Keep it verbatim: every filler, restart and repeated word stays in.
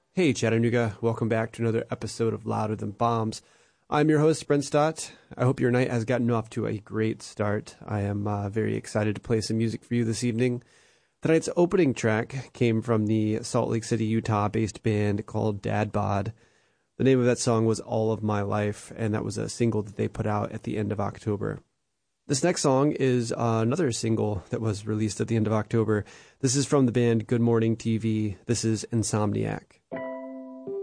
Hey Chattanooga, welcome back to another episode of Louder Than Bombs. I'm your host, Brent Stott. I hope your night has gotten off to a great start. I am uh, very excited to play some music for you this evening. Tonight's opening track came from the Salt Lake City, Utah-based band called Dad Bod. The name of that song was All of My Life, and that was a single that they put out at the end of October. This next song is uh, another single that was released at the end of October. This is from the band Good Morning T V. This is Insomniac.